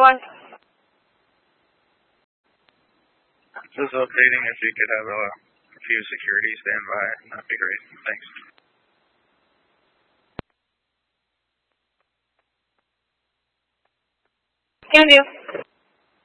One. Just updating if you could have a few security stand by, that'd be great. Thanks. Can do.